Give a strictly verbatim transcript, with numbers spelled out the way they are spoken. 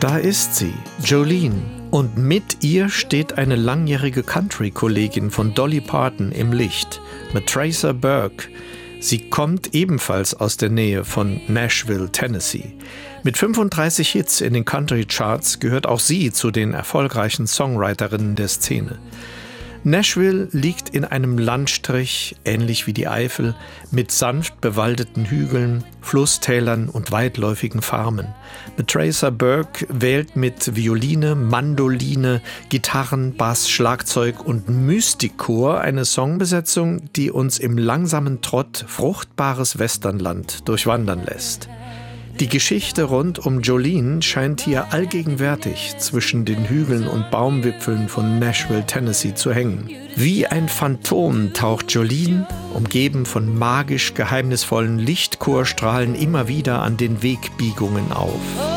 Da ist sie, Jolene. Und mit ihr steht eine langjährige Country-Kollegin von Dolly Parton im Licht, Matraca Burke. Sie kommt ebenfalls aus der Nähe von Nashville, Tennessee. Mit fünfunddreißig Hits in den Country-Charts gehört auch sie zu den erfolgreichen Songwriterinnen der Szene. Nashville liegt in einem Landstrich, ähnlich wie die Eifel, mit sanft bewaldeten Hügeln, Flusstälern und weitläufigen Farmen. Matraca Burke wählt mit Violine, Mandoline, Gitarren, Bass, Schlagzeug und Mystikchor eine Songbesetzung, die uns im langsamen Trott fruchtbares Westernland durchwandern lässt. Die Geschichte rund um Jolene scheint hier allgegenwärtig zwischen den Hügeln und Baumwipfeln von Nashville, Tennessee zu hängen. Wie ein Phantom taucht Jolene, umgeben von magisch geheimnisvollen Lichtchorstrahlen, immer wieder an den Wegbiegungen auf.